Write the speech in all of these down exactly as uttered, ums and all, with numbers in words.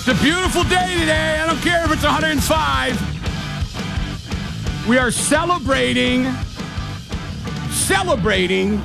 It's a beautiful day today. I don't care if it's one hundred five. We are celebrating, celebrating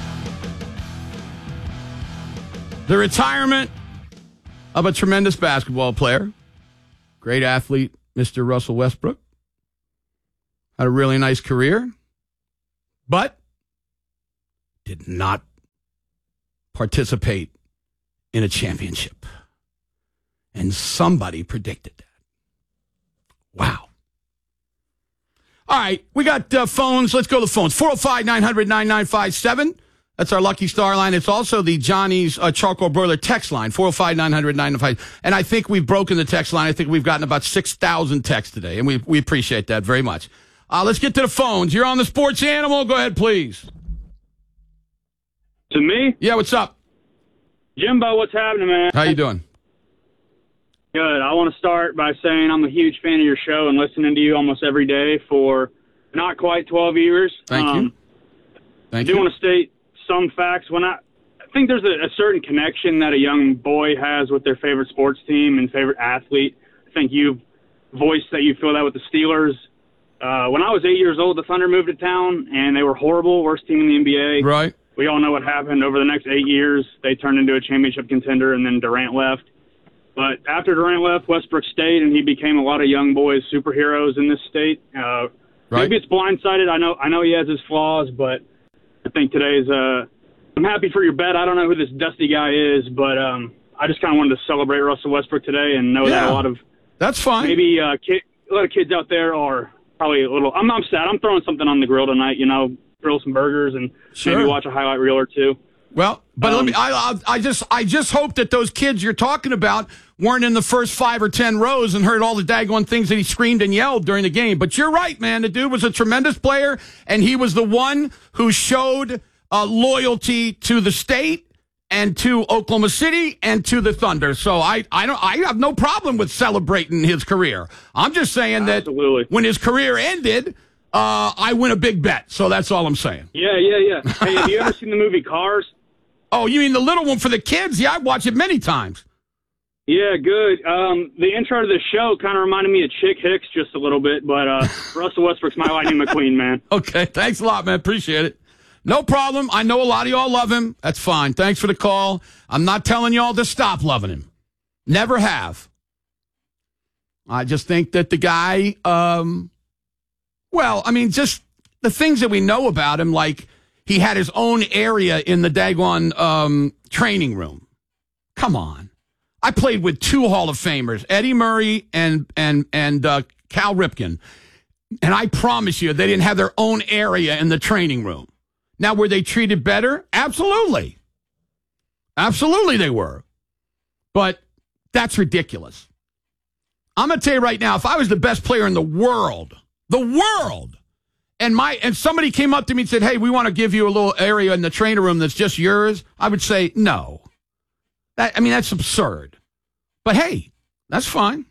the retirement of a tremendous basketball player, great athlete, Mister Russell Westbrook. Had a really nice career, but did not participate in a championship. And somebody predicted that. Wow. All right, we got uh, phones. Let's go to the phones. four oh five, nine hundred, ninety-nine fifty-seven. That's our Lucky Star line. It's also the Johnny's uh, Charcoal Broiler text line, four oh five, nine hundred, ninety-nine fifty-seven. And I think we've broken the text line. I think we've gotten about six thousand texts today, and we we appreciate that very much. Uh, let's get to the phones. You're on the Sports Animal. Go ahead, please. To me? Yeah, what's up? Jimbo, what's happening, man? How you doing? Good. I want to start by saying I'm a huge fan of your show and listening to you almost every day for not quite twelve years. Thank um, you. Thank I do you. want to state some facts. When I, I think there's a, a certain connection that a young boy has with their favorite sports team and favorite athlete. I think you've voiced that you feel that with the Steelers. Uh, when I was eight years old, the Thunder moved to town, and they were horrible, worst team in the N B A. Right. We all know what happened. Over the next eight years, they turned into a championship contender, and then Durant left. But after Durant left, Westbrook stayed, and he became a lot of young boys' superheroes in this state. Uh, Right. Maybe it's blindsided. I know I know he has his flaws, but I think today's uh, – I'm happy for your bet. I don't know who this Dusty guy is, but um, I just kind of wanted to celebrate Russell Westbrook today and know Yeah. that a lot of That's fine. maybe uh, kid, a lot of kids out there are probably a little – I'm I'm sad. I'm throwing something on the grill tonight, you know, grill some burgers and Sure. maybe watch a highlight reel or two. Well, but Um, let me. I, I, I just, I just hope that those kids you're talking about weren't in the first five or ten rows and heard all the daggone things that he screamed and yelled during the game. But you're right, man. The dude was a tremendous player, and he was the one who showed uh, loyalty to the state and to Oklahoma City and to the Thunder. So I, I don't, I have no problem with celebrating his career. I'm just saying Absolutely. that when his career ended, uh, I win a big bet. So that's all I'm saying. Yeah, yeah, yeah. Hey, have you ever seen the movie Cars? Oh, you mean the little one for the kids? Yeah, I've watched it many times. Yeah, good. Um, the intro to the show kind of reminded me of Chick Hicks just a little bit, but uh, Russell Westbrook's my Lightning McQueen, man. Okay, thanks a lot, man. Appreciate it. No problem. I know a lot of y'all love him. That's fine. Thanks for the call. I'm not telling y'all to stop loving him. Never have. I just think that the guy, um, well, I mean, just the things that we know about him, like he had his own area in the daggone um, training room. Come on. I played with two Hall of Famers, Eddie Murray and and and uh, Cal Ripken, and I promise you, they didn't have their own area in the training room. Now, were they treated better? Absolutely, absolutely, they were. But that's ridiculous. I'm gonna tell you right now, if I was the best player in the world, the world, and my and somebody came up to me and said, "Hey, we want to give you a little area in the training room that's just yours," I would say no. That, I mean, that's absurd. But, hey, that's fine.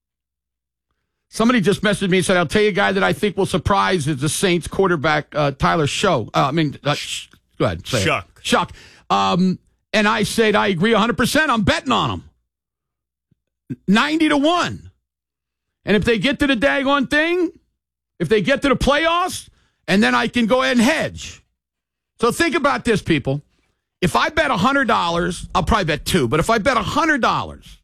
Somebody just messaged me and said, I'll tell you a guy that I think will surprise is the Saints quarterback, uh, Tyler Show. Uh, I mean, uh, sh- go ahead. Say Shuck. It. Shuck. Um, and I said, I agree one hundred percent. I'm betting on him. ninety to one. And if they get to the daggone thing, if they get to the playoffs, and then I can go ahead and hedge. So think about this, people. If I bet one hundred dollars, I'll probably bet two, but if I bet one hundred dollars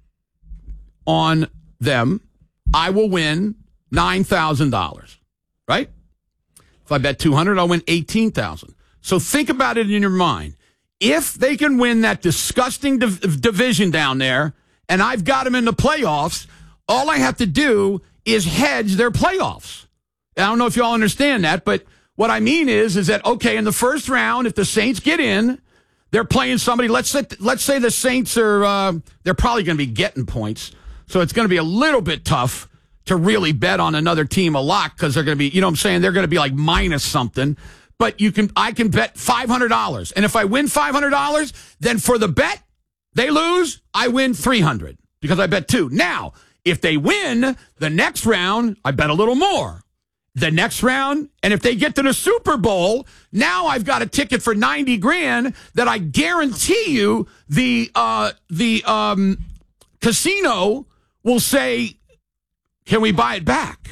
on them, I will win nine thousand dollars, right? If I bet two hundred dollars, I'll win eighteen thousand dollars. So think about it in your mind. If they can win that disgusting div- division down there, and I've got them in the playoffs, all I have to do is hedge their playoffs. I don't know if you all understand that, but what I mean is, is that, okay, in the first round, if the Saints get in, they're playing somebody. Let's say, let's say the Saints are, uh, they're probably going to be getting points. So it's going to be a little bit tough to really bet on another team a lot because they're going to be, you know what I'm saying? They're going to be like minus something. But you can, I can bet five hundred dollars. And if I win five hundred dollars, then for the bet, they lose, I win three hundred dollars because I bet two. Now, if they win the next round, I bet a little more. The next round, and if they get to the Super Bowl, now I've got a ticket for ninety grand that I guarantee you the uh, the um, Casino will say, can we buy it back?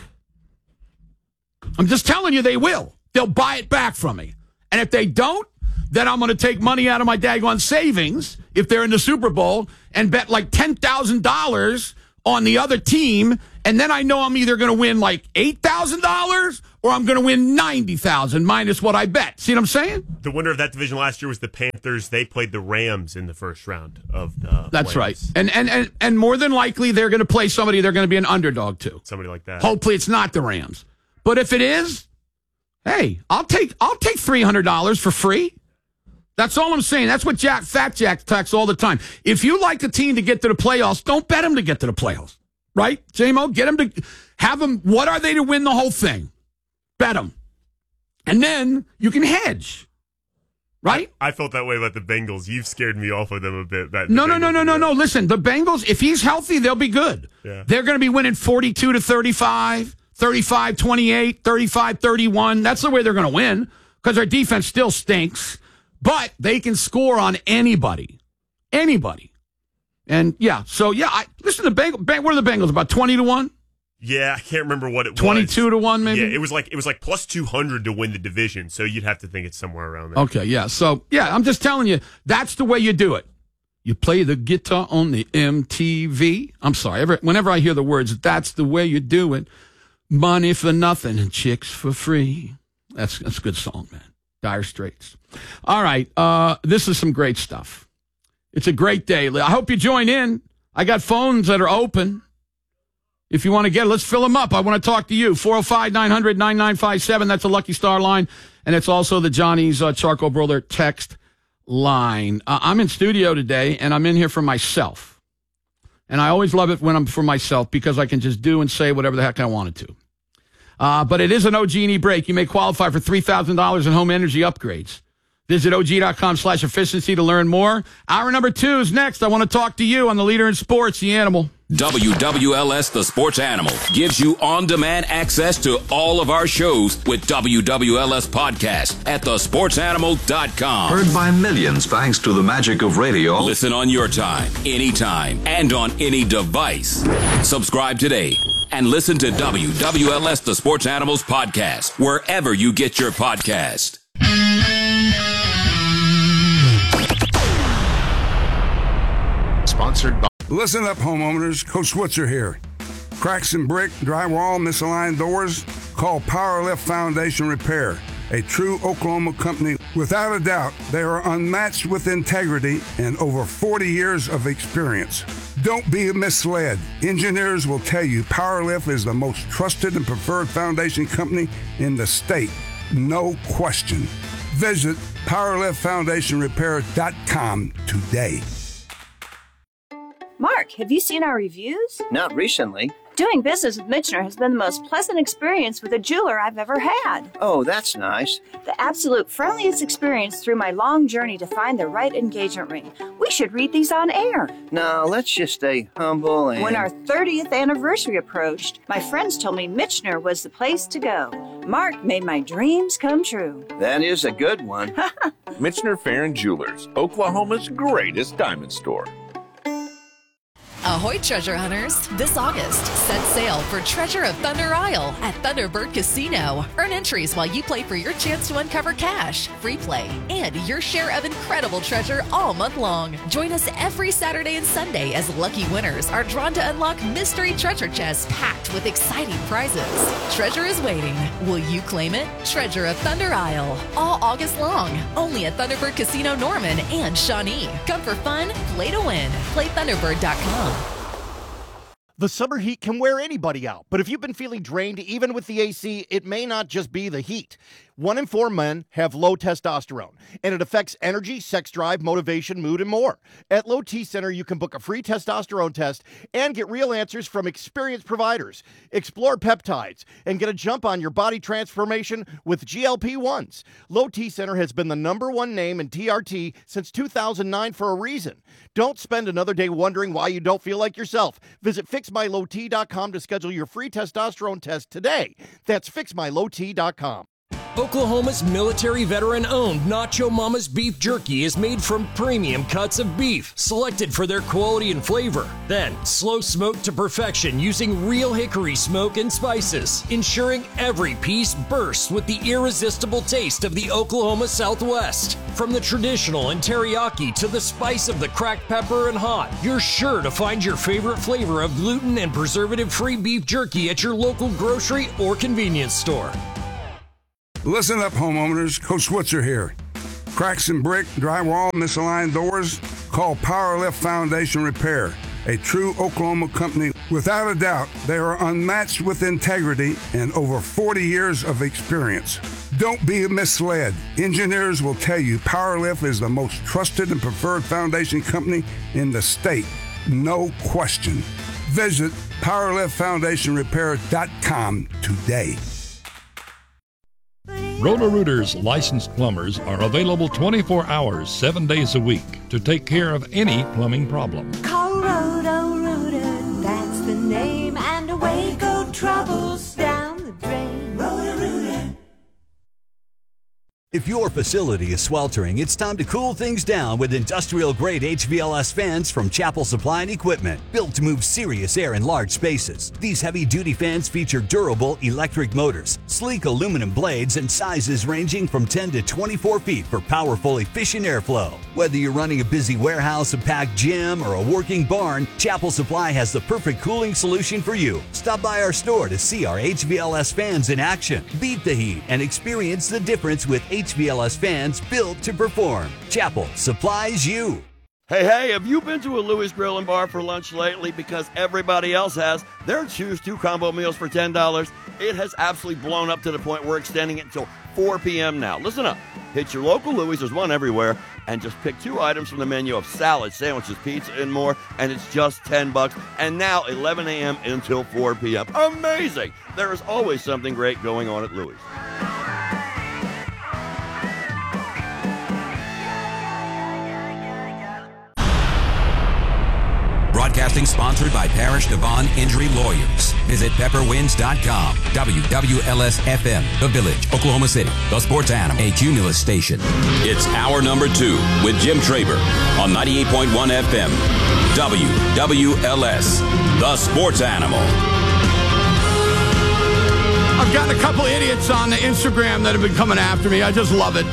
I'm just telling you they will. They'll buy it back from me. And if they don't, then I'm going to take money out of my daggone savings if they're in the Super Bowl and bet like ten thousand dollars on the other team. And then I know I'm either going to win like eight thousand dollars or I'm going to win ninety thousand dollars minus what I bet. See what I'm saying? The winner of that division last year was the Panthers. They played the Rams in the first round of the That's playoffs. right. And, and, and, and more than likely, they're going to play somebody they're going to be an underdog to. Somebody like that. Hopefully it's not the Rams. But if it is, hey, I'll take I'll take three hundred dollars for free. That's all I'm saying. That's what Jack Fat Jack talks all the time. If you like a team to get to the playoffs, don't bet them to get to the playoffs. Right? J-Mo, get them to have them. What are they to win the whole thing? Bet them. And then you can hedge. Right? I, I felt that way about the Bengals. You've scared me off of them a bit. That no, no, no, no, no, no. Listen, the Bengals, if he's healthy, they'll be good. Yeah. They're going to be winning forty-two to thirty-five, thirty-five twenty-eight, thirty-five thirty-one. That's the way they're going to win because their defense still stinks. But they can score on anybody. Anybody. And, yeah, so, yeah, I, listen, the Bengals, what are the Bengals, about twenty to one? Yeah, I can't remember what it was. twenty-two to one, maybe? Yeah, it was like it was like plus two hundred to win the division, so you'd have to think it's somewhere around there. Okay, yeah. So, yeah, I'm just telling you, that's the way you do it. You play the guitar on the M T V. I'm sorry, ever, whenever I hear the words, that's the way you do it. Money for nothing and chicks for free. That's, that's a good song, man. Dire Straits. All right, uh, this is some great stuff. It's a great day. I hope you join in. I got phones that are open. If you want to get it, let's fill them up. I want to talk to you. four oh five, nine hundred, ninety-nine fifty-seven. That's a Lucky Star line. And it's also the Johnny's uh, Charcoal Brother text line. Uh, I'm in studio today, and I'm in here for myself. And I always love it when I'm for myself because I can just do and say whatever the heck I wanted to. Uh, but it is an O G and E break. You may qualify for three thousand dollars in home energy upgrades. Visit Og.com slash efficiency to learn more. Hour number two is next. I want to talk to you on the leader in sports, the Animal. W W L S The Sports Animal gives you on-demand access to all of our shows with W W L S Podcast at the sports animal dot com. Heard by millions thanks to the magic of radio. Listen on your time, anytime, and on any device. Subscribe today and listen to W W L S The Sports Animals Podcast wherever you get your podcast. Sponsored by... Listen up, homeowners. Coach Switzer here. Cracks in brick, drywall, misaligned doors? Call Powerlift Foundation Repair, a true Oklahoma company. Without a doubt, they are unmatched with integrity and over forty years of experience. Don't be misled. Engineers will tell you Powerlift is the most trusted and preferred foundation company in the state. No question. Visit powerlift foundation repair dot com today. Mark, have you seen our reviews? Not recently. Doing business with Michener has been the most pleasant experience with a jeweler I've ever had. Oh, that's nice. The absolute friendliest experience through my long journey to find the right engagement ring. We should read these on air. No, let's just stay humble and... When our thirtieth anniversary approached, my friends told me Michener was the place to go. Mark made my dreams come true. That is a good one. Michener Fair and Jewelers, Oklahoma's greatest diamond store. Ahoy, treasure hunters! This August, set sail for Treasure of Thunder Isle at Thunderbird Casino. Earn entries while you play for your chance to uncover cash, free play, and your share of incredible treasure all month long. Join us every Saturday and Sunday as lucky winners are drawn to unlock mystery treasure chests packed with exciting prizes. Treasure is waiting. Will you claim it? Treasure of Thunder Isle, all August long, only at Thunderbird Casino Norman and Shawnee. Come for fun, play to win. Play thunderbird dot com. The summer heat can wear anybody out, but if you've been feeling drained even with the A C, it may not just be the heat. One in four men have low testosterone, and it affects energy, sex drive, motivation, mood, and more. At Low T Center, you can book a free testosterone test and get real answers from experienced providers. Explore peptides and get a jump on your body transformation with G L P ones. Low T Center has been the number one name in T R T since two thousand nine for a reason. Don't spend another day wondering why you don't feel like yourself. Visit fix my low t dot com to schedule your free testosterone test today. That's fix my low t dot com. Oklahoma's military veteran-owned Nacho Mama's Beef Jerky is made from premium cuts of beef, selected for their quality and flavor. Then, slow smoked to perfection using real hickory smoke and spices, ensuring every piece bursts with the irresistible taste of the Oklahoma Southwest. From the traditional and teriyaki to the spice of the cracked pepper and hot, you're sure to find your favorite flavor of gluten and preservative-free beef jerky at your local grocery or convenience store. Listen up, homeowners. Coach Switzer here. Cracks in brick, drywall, misaligned doors? Call Powerlift Foundation Repair, a true Oklahoma company. Without a doubt, they are unmatched with integrity and over forty years of experience. Don't be misled. Engineers will tell you Powerlift is the most trusted and preferred foundation company in the state. No question. Visit powerlift foundation repair dot com today. Roto-Rooter's licensed plumbers are available twenty-four hours, seven days a week to take care of any plumbing problem. Call Roto-Rooter, that's the name, and away go troubles down the drain. Roto-Rooter. If your facility is sweltering, it's time to cool things down with industrial-grade H V L S fans from Chapel Supply and Equipment, built to move serious air in large spaces. These heavy-duty fans feature durable electric motors, sleek aluminum blades, and sizes ranging from ten to twenty-four feet for powerful, efficient airflow. Whether you're running a busy warehouse, a packed gym, or a working barn, Chapel Supply has the perfect cooling solution for you. Stop by our store to see our H V L S fans in action. Beat the heat and experience the difference with H V L S fans built to perform. Chapel supplies you. Hey, hey, have you been to a Louis Grill and Bar for lunch lately? Because everybody else has. Their Choose Two combo meals for ten dollars. It has absolutely blown up to the point we're extending it until four p.m. now. Listen up. Hit your local Louis, there's one everywhere, and just pick two items from the menu of salad, sandwiches, pizza, and more, and it's just ten bucks. And now eleven a.m. until four p.m. Amazing! There is always something great going on at Louis. Broadcasting sponsored by Parish Devon Injury Lawyers. Visit pepper winds dot com. W W L S F M, The Village, Oklahoma City, the sports animal, a Cumulus station. It's hour number two with Jim Traber on ninety-eight point one F M. W W L S, the sports animal. I've gotten a couple idiots on the Instagram that have been coming after me. I just love it.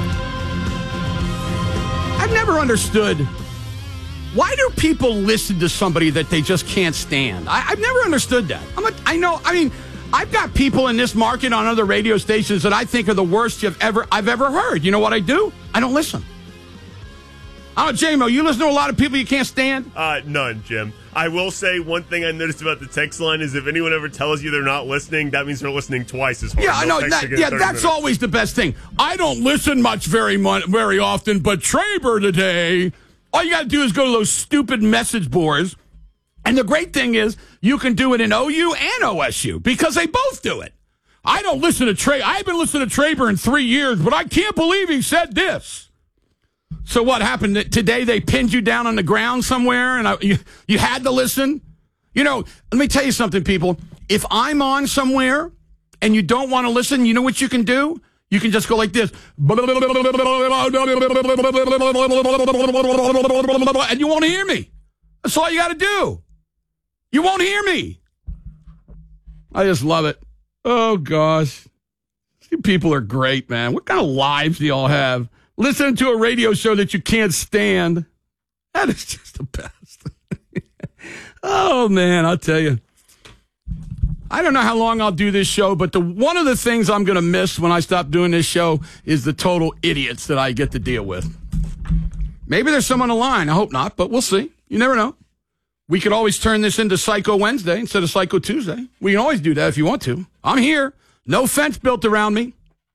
I've never understood, why do people listen to somebody that they just can't stand? I, I've never understood that. I'm a, I know, I mean, I've got people in this market on other radio stations that I think are the worst you've ever, I've ever heard. You know what I do? I don't listen. I don't know, J-Mo, you listen to a lot of people you can't stand? Uh, none, Jim. I will say one thing I noticed about the text line is if anyone ever tells you they're not listening, that means they're listening twice as hard. Yeah, I no know. That, yeah, that's minutes. Always the best thing. I don't listen much very much, very often, but Traber today... All you got to do is go to those stupid message boards. And the great thing is you can do it in O U and O S U because they both do it. I don't listen to Traber. I haven't listened to Traber in three years, but I can't believe he said this. So what happened? Today they pinned you down on the ground somewhere and I, you, you had to listen? You know, let me tell you something, people. If I'm on somewhere and you don't want to listen, you know what you can do? You can just go like this. And you won't hear me. That's all you got to do. You won't hear me. I just love it. Oh, gosh. You people are great, man. What kind of lives do you all have? Listening to a radio show that you can't stand. That is just the best. Oh, man, I'll tell you. I don't know how long I'll do this show, but the one of the things I'm going to miss when I stop doing this show is the total idiots that I get to deal with. Maybe there's some on the line. I hope not, but we'll see. You never know. We could always turn this into Psycho Wednesday instead of Psycho Tuesday. We can always do that if you want to. I'm here. No fence built around me.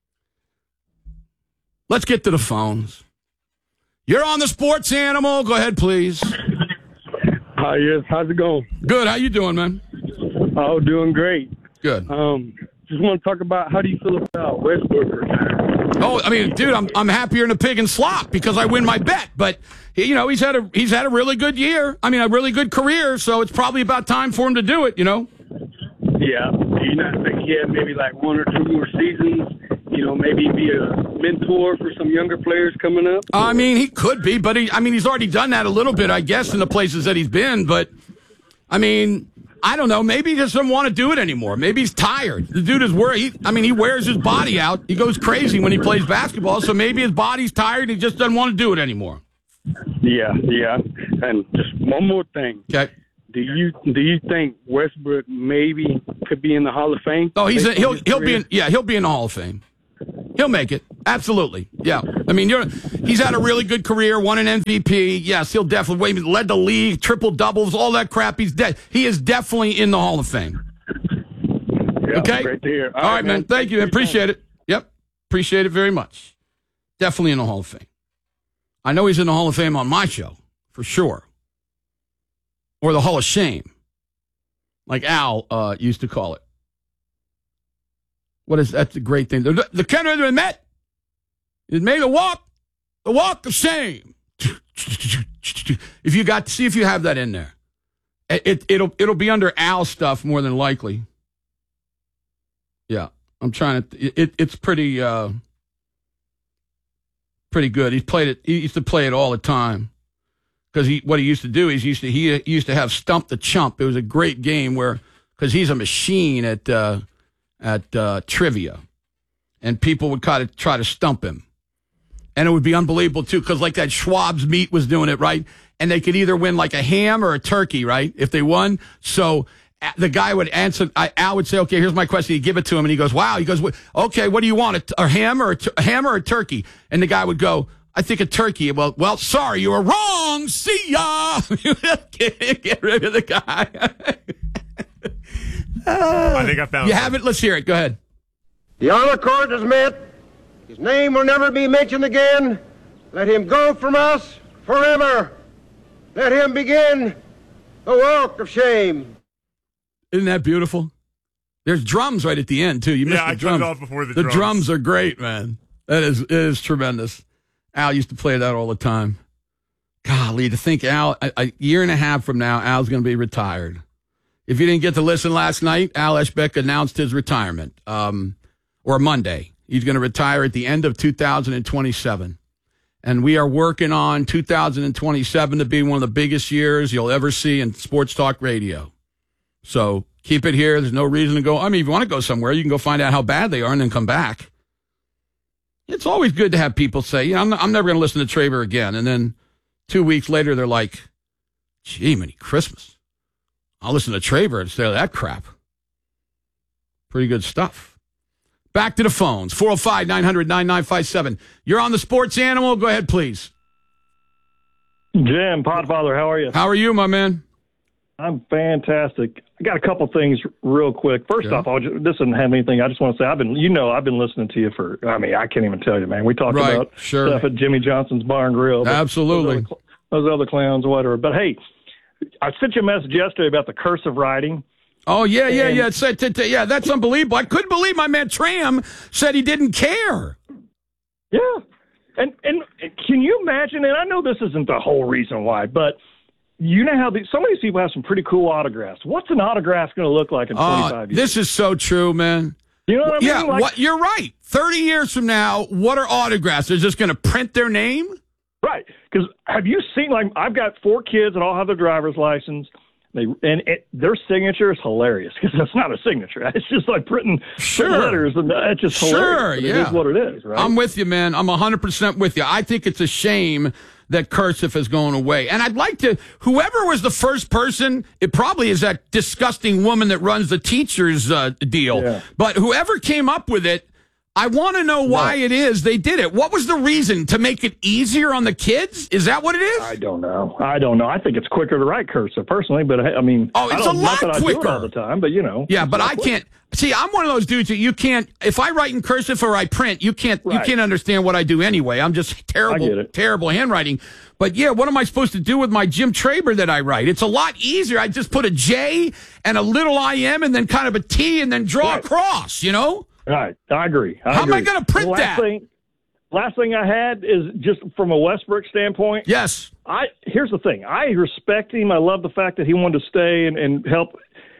Let's get to the phones. You're on the sports animal. Go ahead, please. Hi, yes. How's it going? Good. How you doing, man? Oh, doing great. Good. Um, just want to talk about how do you feel about Westbrook retiring? Oh, I mean, dude, I'm I'm happier than a pig in slop because I win my bet. But you know, he's had a he's had a really good year. I mean, a really good career. So it's probably about time for him to do it. You know. Yeah. Do you not think he had maybe like one or two more seasons you know, maybe be a mentor for some younger players coming up? I mean, he could be, but he, I mean, he's already done that a little bit, I guess, in the places that he's been. But, I mean, I don't know. Maybe he just doesn't want to do it anymore. Maybe he's tired. The dude is worried. I mean, he wears his body out. He goes crazy when he plays basketball. So maybe his body's tired. He just doesn't want to do it anymore. Yeah, yeah. And just one more thing. Okay. Do you do you think Westbrook maybe could be in the Hall of Fame? Oh, he's a, he'll he'll be in, yeah he'll be in the Hall of Fame. He'll make it. Absolutely. Yeah. I mean, you're, he's had a really good career, won an M V P. Yes, he'll definitely led the league, triple doubles, all that crap. He's dead. He is definitely in the Hall of Fame. Yeah, okay. Great to hear. All, all right, right, man. man. Thank you. I appreciate it. Yep. Appreciate it very much. Definitely in the Hall of Fame. I know he's in the Hall of Fame on my show, for sure. Or the Hall of Shame, like Al uh, used to call it. What is that's the great thing? The, the Kennedy we met is made a walk, the walk of shame. If you got to see if you have that in there, it, it it'll it'll be under Al stuff more than likely. Yeah, I'm trying to. It, it's pretty uh, pretty good. He's played it. He used to play it all the time. Because he, what he used to do is he used to he used to have Stump the Chump. It was a great game where because he's a machine at uh, at uh, trivia, and people would kind of try to stump him, and it would be unbelievable too. Because like that Schwab's Meat was doing it right, and they could either win like a ham or a turkey, right? If they won, so the guy would answer. I, Al would say, "Okay, here's my question." He'd give it to him, and he goes, "Wow." He goes, "Okay, what do you want? A, a ham or a, t- a ham or a turkey?" And the guy would go, I think a turkey. Well, well, sorry, you were wrong. See ya. Get rid of the guy. uh, I think I found You it. have it? Let's hear it. Go ahead. The honor court is met. His name will never be mentioned again. Let him go from us forever. Let him begin the walk of shame. Isn't that beautiful? There's drums right at the end, too. You missed yeah, the I drums. cut it off before the, the drums. The drums are great, man. That is, it is tremendous. Al used to play that all the time. Golly, to think Al, a, a year and a half from now, Al's going to be retired. If you didn't get to listen last night, Al Eschbeck announced his retirement, um, or Monday. He's going to retire at the end of two thousand twenty-seven. And we are working on two thousand twenty-seven to be one of the biggest years you'll ever see in sports talk radio. So keep it here. There's no reason to go. I mean, if you want to go somewhere, you can go find out how bad they are and then come back. It's always good to have people say, yeah, I'm, not, I'm never going to listen to Traver again. And then two weeks later, they're like, gee, many Christmas. I'll listen to Traver instead of that crap. Pretty good stuff. Back to the phones. four oh five, nine hundred, ninety-nine fifty-seven. You're on the Sports Animal. Go ahead, please. Jim, Podfather, how are you? How are you, my man? I'm fantastic. I got a couple things real quick. First yeah. off, I'll just, this doesn't have anything. I just want to say I've been, you know, I've been listening to you for. I mean, I can't even tell you, man. We talked right. about sure. stuff at Jimmy Johnson's Bar and Grill. Absolutely. Those other, those other clowns, or whatever. But hey, I sent you a message yesterday about the cursive writing. Oh yeah, yeah, yeah. It's, it's, it's, yeah, that's unbelievable. I couldn't believe my man Tram said he didn't care. Yeah, and and can you imagine? And I know this isn't the whole reason why, but. You know how these, some of these people have some pretty cool autographs. What's an autograph going to look like in twenty-five uh, years? This is so true, man. You know what I mean? Yeah, like, what, you're right. thirty years from now, what are autographs? They're just going to print their name? Right. Because have you seen, like, I've got four kids that all have their driver's license. They And it, their signature is hilarious because it's not a signature. It's just like printing sure. letters. And it's just sure, hilarious. yeah. It is what it is, right? I'm with you, man. I'm one hundred percent with you. I think it's a shame that cursive has gone away. And I'd like to, whoever was the first person, it probably is that disgusting woman that runs the teacher's uh, deal. Yeah. But whoever came up with it, I want to know why no. it is they did it. What was the reason? To make it easier on the kids? Is that what it is? I don't know. I don't know. I think it's quicker to write cursive, personally. But, I mean, oh, it's I don't, a lot not that quicker. I do it all the time, but, you know. Yeah, but I can't. See, I'm one of those dudes that you can't, if I write in cursive or I print, you can't, right. you can't understand what I do anyway. I'm just terrible, terrible handwriting. But yeah, what am I supposed to do with my Jim Traber that I write? It's a lot easier. I just put a J and a little I M and then kind of a T and then draw right. a cross, you know? Right. I agree. I How agree. am I going to print last that? Thing, last thing I had is just from a Westbrook standpoint. Yes. I Here's the thing. I respect him. I love the fact that he wanted to stay and, and help.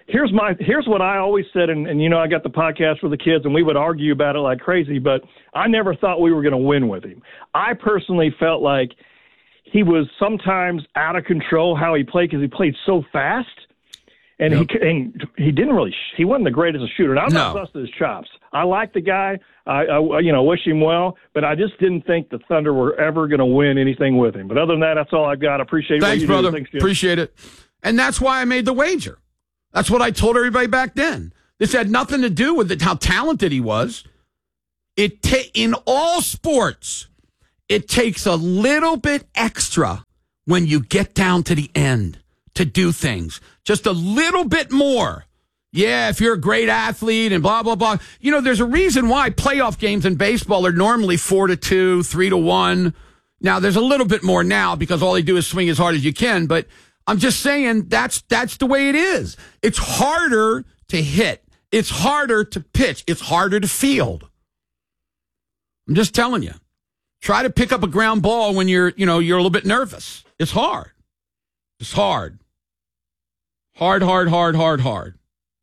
here's my here's what I always said, and, and you know I got the podcast for the kids, and we would argue about it like crazy, but I never thought we were going to win with him. I personally felt like he was sometimes out of control how he played because he played so fast, and yep. he and he didn't really – he wasn't the greatest shooter. And I'm no. not busting his chops. I like the guy. I, I you know wish him well, but I just didn't think the Thunder were ever going to win anything with him. But other than that, that's all I've got. I appreciate Thanks, what you brother. do. Thanks, Jim. Appreciate it. And that's why I made the wager. That's what I told everybody back then. This had nothing to do with the, how talented he was. It ta- in all sports, it takes a little bit extra when you get down to the end to do things. Just a little bit more. Yeah, if you're a great athlete and blah, blah, blah. You know, there's a reason why playoff games in baseball are normally four to two, three to one. Now, there's a little bit more now because all they do is swing as hard as you can. But I'm just saying that's that's the way it is. It's harder to hit. It's harder to pitch. It's harder to field. I'm just telling you. Try to pick up a ground ball when you're, you know, you're a little bit nervous. It's hard. It's hard. Hard, hard, hard, hard, hard.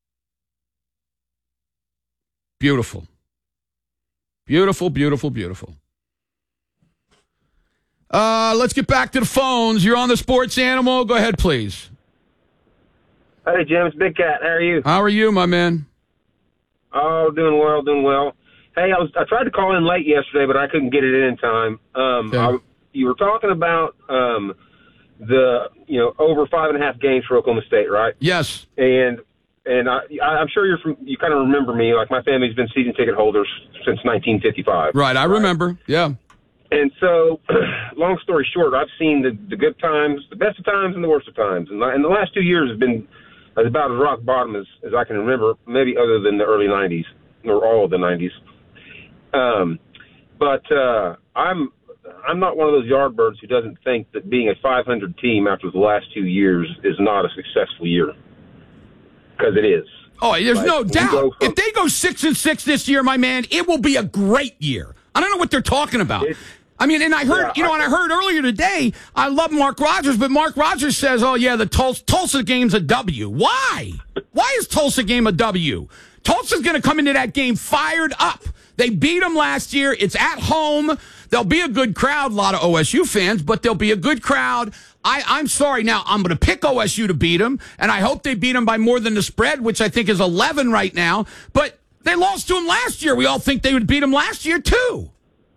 Beautiful. Beautiful, beautiful, beautiful. Uh, let's get back to the phones. You're on the Sports Animal. Go ahead, please. Hey, Jim. It's Big Cat. How are you? How are you, my man? Oh, doing well, doing well. Hey, I was I tried to call in late yesterday, but I couldn't get it in in time. Um, yeah. I, you were talking about um, the, you know, over five and a half games for Oklahoma State, right? Yes. And and I, I'm sure you're from, you kind of remember me. Like, my family's been season ticket holders since nineteen fifty-five. Right, I right? remember. Yeah. And so, long story short, I've seen the, the good times, the best of times, and the worst of times. And, and the last two years have been about as rock bottom as, as I can remember, maybe other than the early nineties, or all of the nineties. Um, but uh, I'm I'm not one of those yardbirds who doesn't think that being a five hundred team after the last two years is not a successful year, because it is. Oh, there's like, no doubt. From, if they go six and six this year, my man, it will be a great year. I don't know what they're talking about. I mean, and I heard, yeah, you know, I, and I heard earlier today, I love Mark Rogers, but Mark Rogers says, oh, yeah, the Tulsa, Tulsa game's a W. Why? Why is Tulsa game a W? Tulsa's going to come into that game fired up. They beat them last year. It's at home. There'll be a good crowd, a lot of O S U fans, but there'll be a good crowd. I, I'm sorry. Now, I'm going to pick O S U to beat them, and I hope they beat them by more than the spread, which I think is eleven right now. But they lost to them last year. We all think they would beat them last year, too.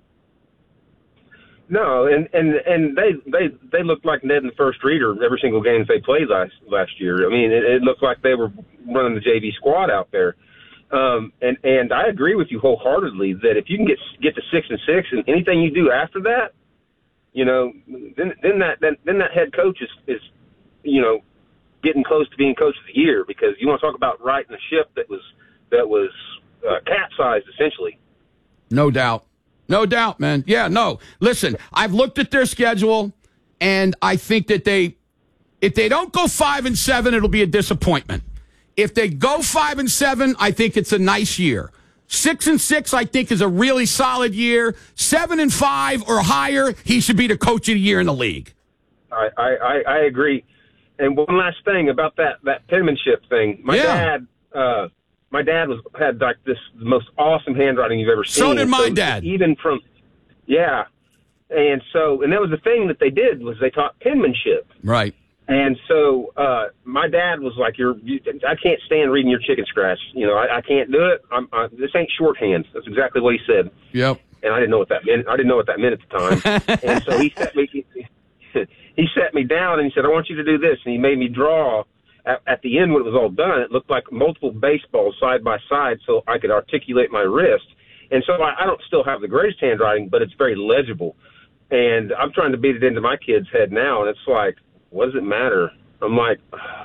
No, and, and, and they, they, they looked like Ned and the First Reader every single game they played last last year. I mean, it, it looked like they were running the J V squad out there. Um, and, and I agree with you wholeheartedly that if you can get get to six and six, and anything you do after that, you know, then then that then, then that head coach is, is, you know, getting close to being coach of the year, because you want to talk about righting a ship that was that was uh, capsized essentially. No doubt. No doubt, man. Yeah, no. Listen, I've looked at their schedule, and I think that they, if they don't go five and seven, it'll be a disappointment. If they go five and seven, I think it's a nice year. Six and six, I think, is a really solid year. Seven and five or higher, he should be the coach of the year in the league. I, I, I agree. And one last thing about that, that penmanship thing. My yeah. dad, uh, my dad was had like this the most awesome handwriting you've ever seen. So did my so dad. Even from, yeah. And so, and that was the thing that they did, was they taught penmanship. Right. And so uh, my dad was like, "You're, you, I can't stand reading your chicken scratch. You know, I, I can't do it. I'm, I, this ain't shorthand." That's exactly what he said. Yep. And I didn't know what that meant. I didn't know what that meant at the time. And so he set me, he set me down and he said, "I want you to do this." And he made me draw. At, at the end, when it was all done, it looked like multiple baseballs side by side, so I could articulate my wrist. And so I, I don't still have the greatest handwriting, but it's very legible. And I'm trying to beat it into my kid's head now, and it's like, what does it matter? I'm like,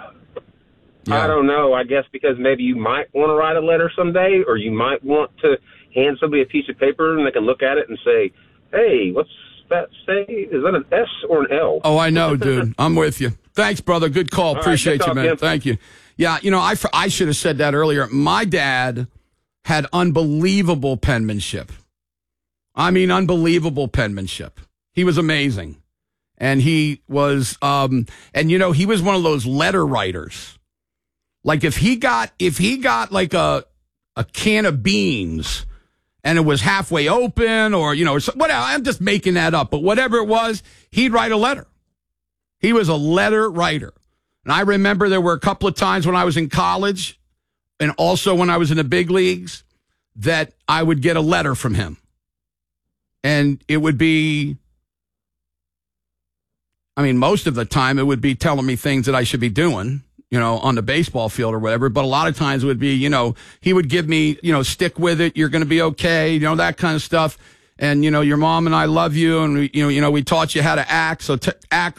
yeah. I don't know. I guess because maybe you might want to write a letter someday, or you might want to hand somebody a piece of paper and they can look at it and say, "Hey, what's that say? Is that an S or an L?" Oh, I know, dude. I'm with you. Thanks, brother. Good call. All Appreciate right, you, man. Jim. Thank you. Yeah, you know, I, I should have said that earlier. My dad had unbelievable penmanship. I mean, unbelievable penmanship. He was amazing. And he was, um, and you know, he was one of those letter writers. Like if he got if he got like a a can of beans and it was halfway open, or you know, whatever. I'm just making that up, but whatever it was, he'd write a letter. He was a letter writer. And I remember there were a couple of times when I was in college and also when I was in the big leagues that I would get a letter from him. And it would be, I mean, most of the time it would be telling me things that I should be doing, you know, on the baseball field or whatever. But a lot of times it would be, you know, he would give me, you know, stick with it. You're going to be okay. You know, that kind of stuff. And, you know, your mom and I love you. And, we, you know, you know, we taught you how to act. So t- act